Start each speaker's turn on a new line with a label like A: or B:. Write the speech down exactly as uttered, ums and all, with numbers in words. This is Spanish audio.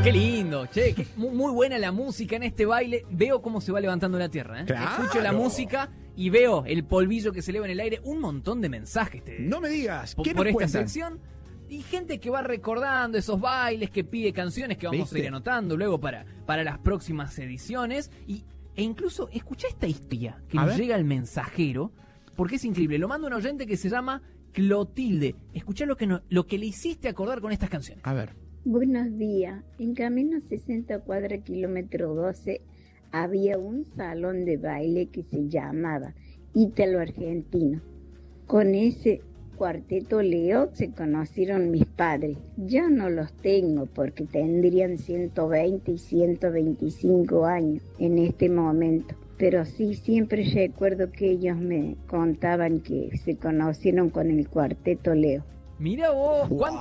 A: Qué lindo, che, qué, muy buena la música en este baile. Veo cómo se va levantando la tierra, ¿eh?
B: Claro.
A: Escucho la música y veo el polvillo que se eleva en el aire. Un montón de mensajes te,
B: No me digas,
A: por,
B: ¿qué
A: por
B: nos
A: esta
B: cuentan?
A: sección. Y gente que va recordando esos bailes, que pide canciones que vamos
B: ¿Viste?
A: a ir anotando luego para, para las próximas ediciones. Y, e incluso, escucha esta historia que
B: A
A: nos
B: ver.
A: llega al mensajero, porque es increíble. Lo manda un oyente que se llama Clotilde. Escuchá lo que, no, lo que le hiciste acordar con estas canciones.
B: A ver.
C: Buenos días. En Camino sesenta cuadra kilómetro doce había un salón de baile que se llamaba Ítalo Argentino. Con ese cuarteto Leo se conocieron mis padres. Yo no los tengo porque tendrían ciento veinte y ciento veinticinco años en este momento. Pero sí, siempre recuerdo que ellos me contaban que se conocieron con el cuarteto Leo.
A: Mira vos, ¿cuánto